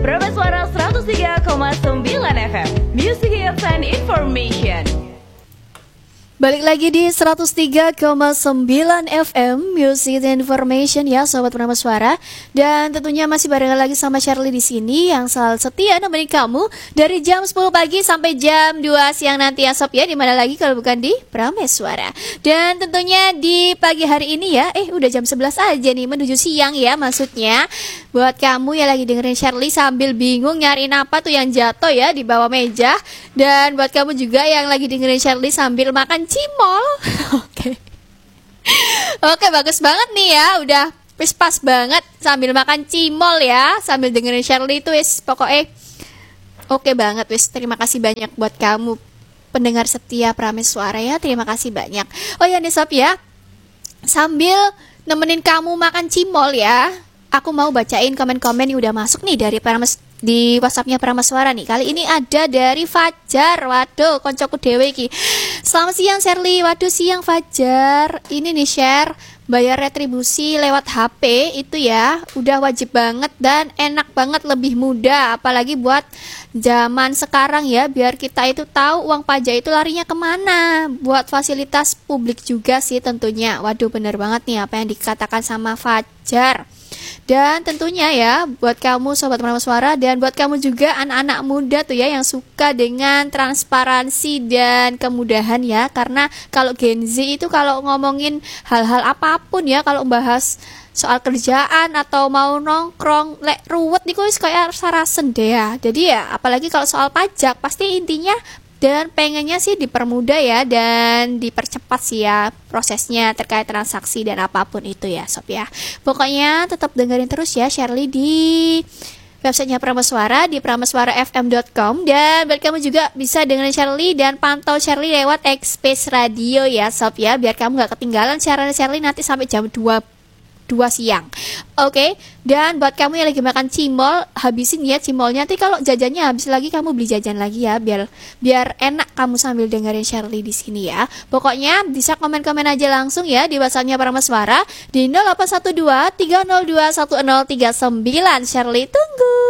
Prameswara 103,9 FM. Music Hits and Information. Balik lagi di 103,9 FM Music and Information ya Sobat Prameswara. Dan tentunya masih bareng lagi sama Shirley di sini yang selalu setia nemenin kamu dari jam 10 pagi sampai jam 2 siang nanti ya Sob ya. Dimana lagi kalau bukan di Prameswara. Dan tentunya di pagi hari ini ya udah jam 11 aja nih, menuju siang ya maksudnya. Buat kamu yang lagi dengerin Shirley sambil bingung nyariin apa tuh yang jatuh ya di bawah meja. Dan buat kamu juga yang lagi dengerin Shirley sambil makan cimol. Oke, bagus banget nih ya. Udah pas banget sambil makan cimol ya, sambil dengerin Shirley itu pokoknya oke banget wis. Terima kasih banyak buat kamu pendengar setia Prameswara ya. Terima kasih banyak. Oh ya nih Sob ya, sambil nemenin kamu makan cimol ya, aku mau bacain komen-komen yang udah masuk nih dari di WhatsAppnya Prameswara nih. Kali ini ada dari Fajar. Waduh, koncoku dewe iki. Selamat siang Shirley. Waduh, siang Fajar. Ini nih share bayar retribusi lewat HP itu ya, udah wajib banget dan enak banget, lebih mudah apalagi buat zaman sekarang ya, biar kita itu tahu uang pajak itu larinya kemana, buat fasilitas publik juga sih tentunya. Waduh, bener banget nih apa yang dikatakan sama Fajar. Dan tentunya ya buat kamu Sobat Prameswara dan buat kamu juga anak-anak muda tuh ya yang suka dengan transparansi dan kemudahan ya. Karena kalau Gen Z itu kalau ngomongin hal-hal apapun ya, kalau bahas soal kerjaan atau mau nongkrong ruwet nih kuis kayak sarasen deh ya. Jadi ya apalagi kalau soal pajak pasti intinya dan pengennya sih dipermudah ya dan dipercepat sih ya prosesnya terkait transaksi dan apapun itu ya Sob ya. Pokoknya tetap dengerin terus ya Shirley di websitenya Prameswara di prameswarafm.com. Dan buat kamu juga bisa dengerin Shirley dan pantau Shirley lewat X-Space Radio ya Sob ya, biar kamu gak ketinggalan siaran Shirley nanti sampai jam 2 siang. Oke. Dan buat kamu yang lagi makan cimol, habisin ya cimolnya. Nanti kalau jajannya habis lagi kamu beli jajan lagi ya, biar enak kamu sambil dengerin Shirley di sini ya. Pokoknya bisa komen-komen aja langsung ya di WhatsApp-nya Prameswara di 0812 302 1039. Shirley tunggu.